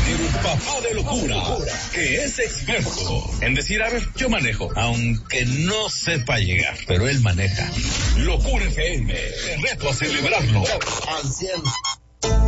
el papá de locura, que es experto en decir, a ver, yo manejo, aunque no sepa llegar, pero él maneja. Locura FM, te reto a celebrarlo al 100.